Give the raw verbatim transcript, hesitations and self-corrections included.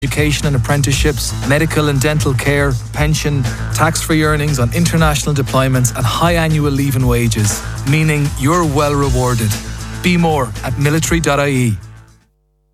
education and apprenticeships, medical and dental care, pension, tax-free earnings on international deployments and high annual leave and wages, meaning you're well rewarded. Be more at military dot I E.